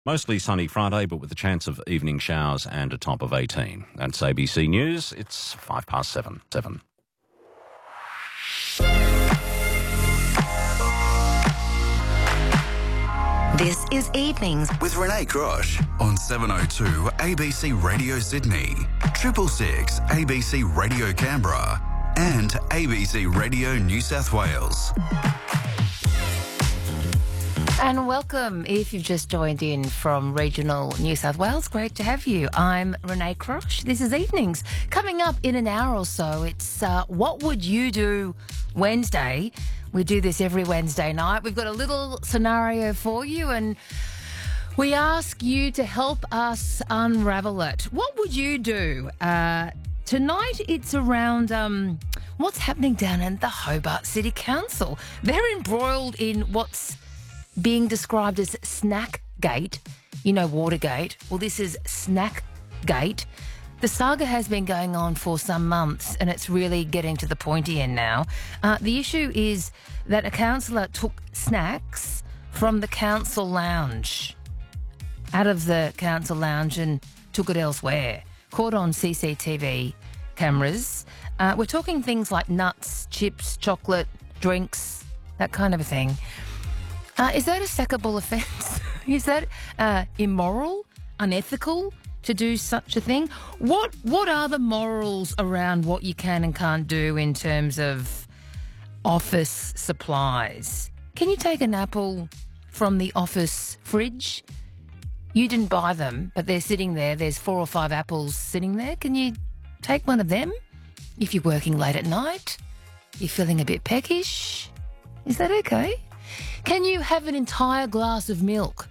Mostly sunny Friday, but with a chance of evening showers and a top of 18. That's ABC News. It's 7:05. This is Evenings with Renee Crosh on 702 ABC Radio Sydney, 666 ABC Radio Canberra and ABC Radio New South Wales. and welcome if you've just joined in from regional New South Wales. Great to have you. I'm Renee Crosh. This is Evenings. Coming up in an hour or so, it's What Would You Do Wednesday. We do this every Wednesday night. We've got a little scenario for you and we ask you to help us unravel it. What would you do? Tonight it's around what's happening down in the Hobart City Council. They're embroiled in what's being described as Snackgate. You know, Watergate. Well, this is Snackgate. The saga has been going on for some months and it's really getting to the pointy end now. The issue is that a councillor took snacks from the council lounge, out of the council lounge, and took it elsewhere. Caught on CCTV cameras. We're talking things like nuts, chips, chocolate, drinks, that kind of a thing. Is that a sackable offence? Is that immoral, unethical to do such a thing? What are the morals around what you can and can't do in terms of office supplies? Can you take an apple from the office fridge? You didn't buy them, but they're sitting there. There's 4 or 5 apples sitting there. Can you take one of them? If you're working late at night, you're feeling a bit peckish, is that okay? Can you have an entire glass of milk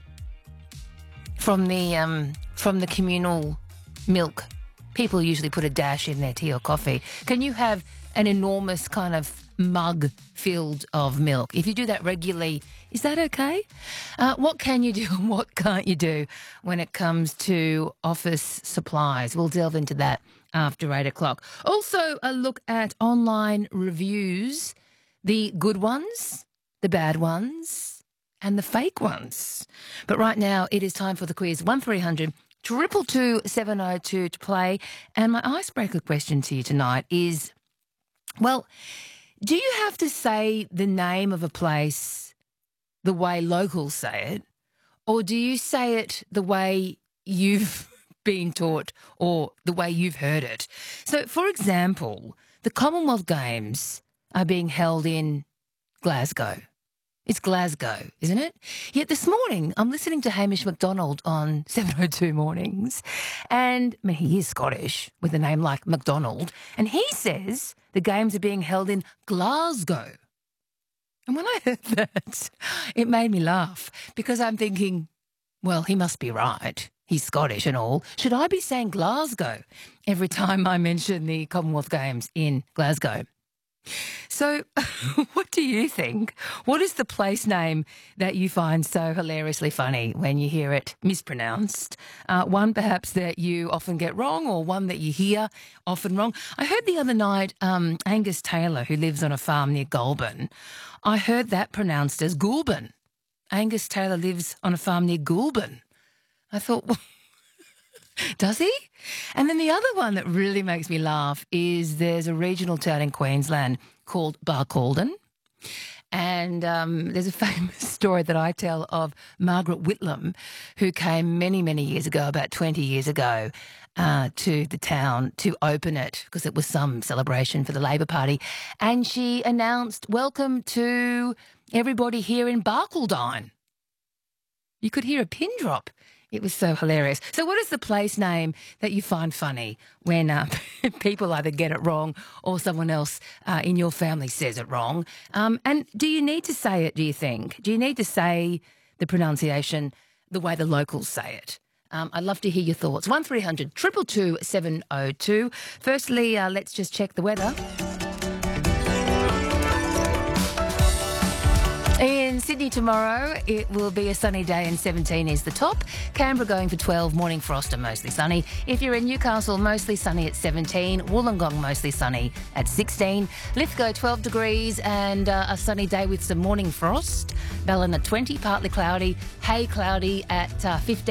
from the communal milk? People usually put a dash in their tea or coffee. Can you have an enormous kind of mug filled of milk? If you do that regularly, is that okay? What can you do and what can't you do when it comes to office supplies? We'll delve into that after 8 o'clock. Also, a look at online reviews, the good ones, the bad ones, and the fake ones. But right now, it is time for the quiz. 1300 222 702 to play. And my icebreaker question to you tonight is, well, do you have to say the name of a place the way locals say it, or do you say it the way you've been taught or the way you've heard it? So, for example, the Commonwealth Games are being held in Glasgow. It's Glasgow, isn't it? Yet this morning, I'm listening to Hamish McDonald on 702 Mornings, and I mean, he is Scottish with a name like McDonald, and he says the games are being held in Glasgow. And when I heard that, it made me laugh because I'm thinking, well, he must be right. He's Scottish and all. Should I be saying Glasgow every time I mention the Commonwealth Games in Glasgow? So what do you think? What is the place name that you find so hilariously funny when you hear it mispronounced? One perhaps that you often get wrong, or one that you hear often wrong. I heard the other night Angus Taylor, who lives on a farm near Goulburn, I heard that pronounced as Goulburn. Angus Taylor lives on a farm near Goulburn. I thought, well, does he? And then the other one that really makes me laugh is there's a regional town in Queensland called Barcaldine. And there's a famous story that I tell of Margaret Whitlam, who came many, many years ago, about 20 years ago, to the town to open it because it was some celebration for the Labor Party. And she announced, welcome to everybody here in Barcaldine. You could hear a pin drop. It was so hilarious. So what is the place name that you find funny when people either get it wrong or someone else in your family says it wrong? And do you need to say it, do you think? Do you need to say the pronunciation the way the locals say it? I'd love to hear your thoughts. 1300 222 702. Firstly, let's just check the weather. In Sydney tomorrow, it will be a sunny day and 17 is the top. Canberra going for 12, morning frost and mostly sunny. If you're in Newcastle, mostly sunny at 17. Wollongong, mostly sunny at 16. Lithgow, 12 degrees and a sunny day with some morning frost. Ballina, 20, partly cloudy. Hay, cloudy at 15.